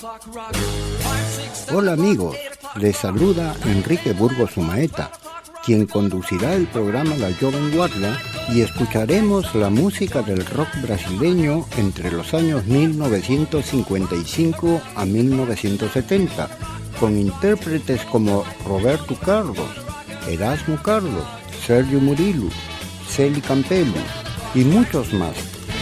Hola amigos, les saluda Enrique Burgos Sumaeta, quien conducirá el programa La Joven Guarda y escucharemos la música del rock brasileño entre los años 1955 a 1970, con intérpretes como Roberto Carlos, Erasmo Carlos, Sergio Murilo, Celi Campelo y muchos más.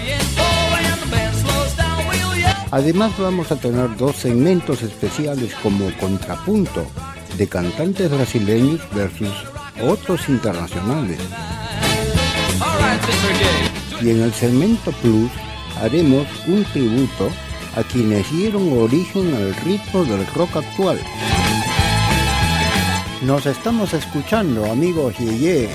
Además vamos a tener dos segmentos especiales como Contrapunto, de cantantes brasileños versus otros internacionales. Y en el segmento Plus haremos un tributo a quienes dieron origen al ritmo del rock actual. Nos estamos escuchando, amigos Yeye.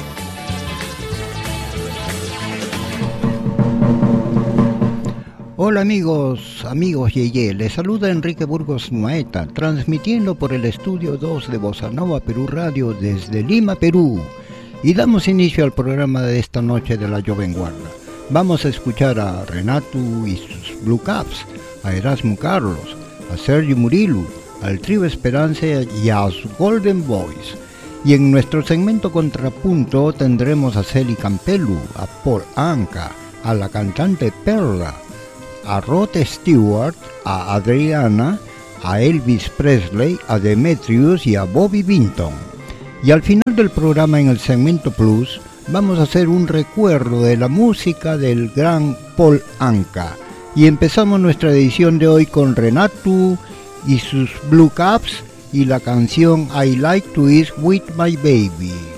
Hola amigos Yeye, les saluda Enrique Burgos Maeta, transmitiendo por el estudio 2 de Bossa Nova Perú Radio desde Lima, Perú. Y damos inicio al programa de esta noche de La Joven Guarda. Vamos a escuchar a Renato y sus Blue Caps, a Erasmo Carlos, a Sergio Murilo, al Trío Esperanza y a sus Golden Boys. Y en nuestro segmento Contrapunto tendremos a Celi Campelo, a Paul Anka, a la cantante Perla, a Rod Stewart, a Adriana, a Elvis Presley, a Demetrius y a Bobby Vinton. Y al final del programa, en el segmento Plus, vamos a hacer un recuerdo de la música del gran Paul Anka. Y empezamos nuestra edición de hoy con Renato y sus Blue Caps y la canción I Like to Eat With My Baby.